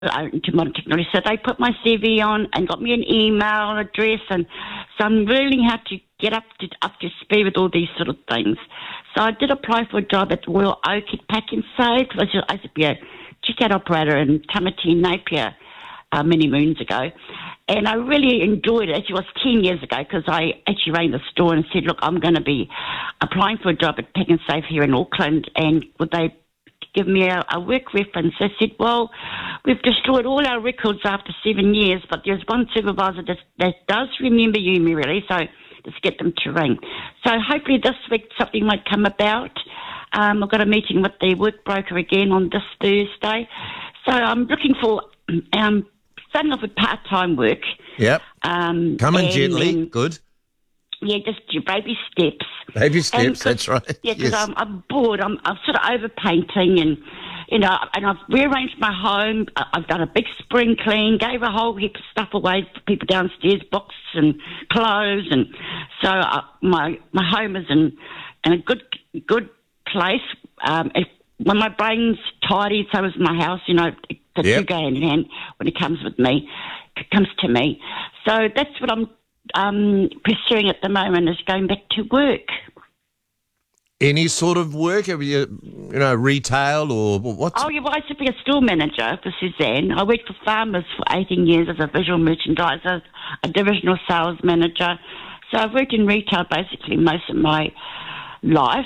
into modern technology. So they put my CV on and got me an email address, and so I'm learning how to get up to speed with all these sort of things. So I did apply for a job at Royal Oak at Pack and Save, because I used to be a checkout operator in Tamati, Napier, many moons ago. And I really enjoyed it. Actually, it was 10 years ago, because I actually rang the store and said, look, I'm going to be applying for a job at Pack and Save here in Auckland, and would they give me a work reference? I said, well, we've destroyed all our records after 7 years, but there's one supervisor that does remember you, Mary, so let's get them to ring. So hopefully this week something might come about. I've got a meeting with the work broker again on this Thursday. So I'm looking for starting off with part-time work. Yep. Coming gently. Then, good. Yeah, just your baby steps. Baby steps, that's right. Yeah, because yes. I'm bored. I'm sort of overpainting, and and I've rearranged my home. I've done a big spring clean, gave a whole heap of stuff away for people downstairs, books and clothes, and so my home is in a good place. When my brain's tidy, so is my house. The two go hand in hand when it comes to me. So that's what I'm pursuing at the moment, is going back to work. Any sort of work? Have you, retail or what? Oh, yeah, well, I used to be a store manager for Suzanne. I worked for Farmers for 18 years as a visual merchandiser, a divisional sales manager. So I've worked in retail basically most of my life.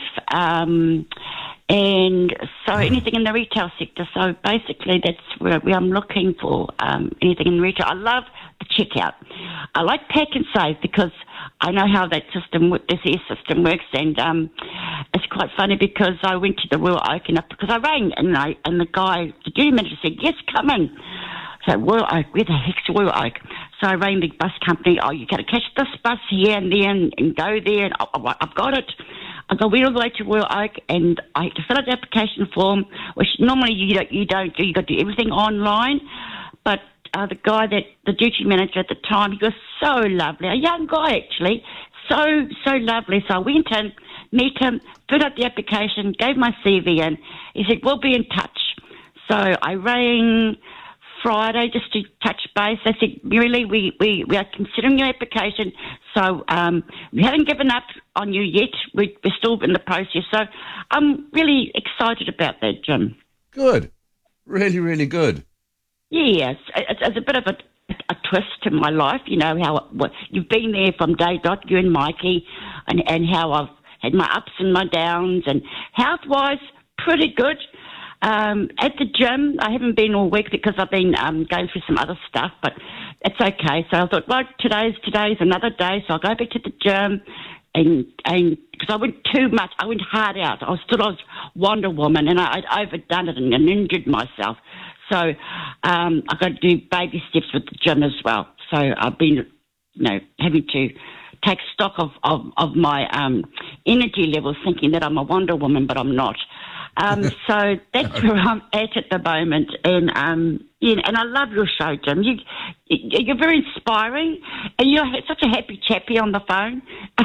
And so anything in the retail sector. So basically that's where I'm looking for, anything in retail. I love the checkout. I like Pack and Save because I know how that system, this system works, and it's quite funny because I went to the Royal Oak because I rang and the guy, the duty manager said, yes, come in. So Royal Oak, where the heck's Royal Oak? So I rang the bus company. Oh, you got to catch this bus here and there and go there. And I've got it. I went all the way to Royal Oak, and I had to fill out the application form, which normally you don't do. You got to do everything online. But the guy, the duty manager at the time, he was so lovely, a young guy actually, so lovely. So I went in, met him, filled out the application, gave my CV in. He said, we'll be in touch. So I rang Friday just to touch base. They said, really, we are considering your application, so we haven't given up on you yet. We're still in the process. So I'm really excited about that, Jim. Good. Really, really good. Yes, it's a bit of a twist to my life, how you've been there from day dot, you and Mikey, and how I've had my ups and my downs, and health-wise, pretty good. At the gym, I haven't been all week because I've been going through some other stuff, but it's okay. So I thought, well, today's another day, so I'll go back to the gym, and because I went too much, I went hard out. I was Wonder Woman, and I'd overdone it and injured myself. So I've got to do baby steps with the gym as well. So I've been, having to take stock of my energy levels, thinking that I'm a Wonder Woman, but I'm not. So that's where I'm at the moment, and and I love your show, Jim. You're very inspiring, and you're such a happy chappy on the phone.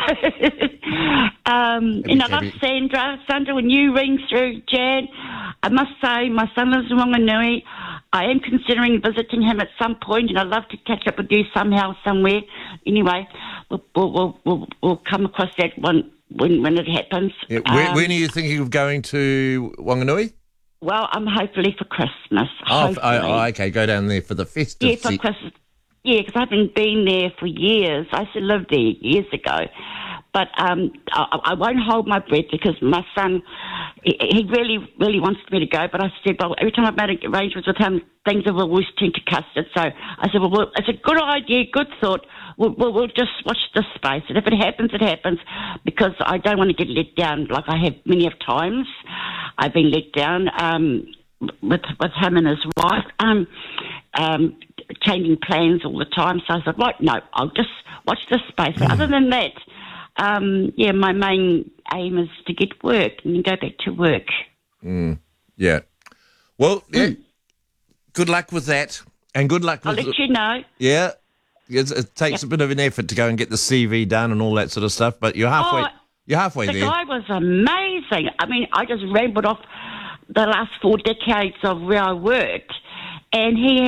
And I love Sandra, when you ring through, Jan. I must say, my son lives in Wanganui. I am considering visiting him at some point, and I'd love to catch up with you somehow, somewhere. Anyway, we'll come across that one when it happens. Yeah, when are you thinking of going to Wanganui? Well, I'm hopefully for Christmas. Okay, go down there for the festive. Yeah, for Christmas. Yeah, because I haven't been there for years. I used to live there years ago. But I won't hold my breath because my son, he really, really wants me to go. But I said, well, every time I've made arrangements with him, things have always turned to custard. So I said, well, it's a good idea, good thought. We'll just watch this space. And if it happens, it happens, because I don't want to get let down like I have many of times. I've been let down with him and his wife, changing plans all the time. So I thought, right, no, I'll just watch this space. But other than that, my main aim is to get work and go back to work. Yeah. Well, good luck with that, and good luck with... I'll let you know. Yeah. It takes a bit of an effort to go and get the CV done and all that sort of stuff, but you're halfway. You're halfway there. The guy was amazing. I mean, I just rambled off the last 4 decades of where I worked, and he